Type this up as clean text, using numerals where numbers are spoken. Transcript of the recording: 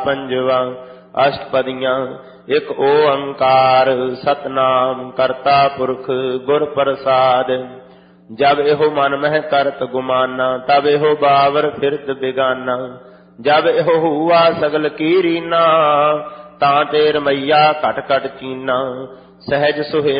ਪੰਜਵਾ। ਅਸ਼ਟਪਦੀਆਂ। ਇਕ ਓੰਕਾਰ ਸਤਨਾਮ ਕਰਤਾ ਪੁਰਖ ਗੁਰ ਪ੍ਰਸਾਦ। ਜਬ ਇਹੋ ਮਨ ਮਹਿ ਕਰਤ ਗੁਮਾਨਾ ਤਬ ਇਹੋ ਬਾਵਰ ਫਿਰਤ ਬਿਗਾਨਾ। ਜਬ ਇਹੋ ਹੂਆ ਸਗਲ ਕੀ ਰੀਨਾ ਤਾਂ ਤੇ ਰਮਈਆ ਘਟ ਘਟ ਚੀਨਾ। ਸਹਿਜ ਸੁਹੇਲ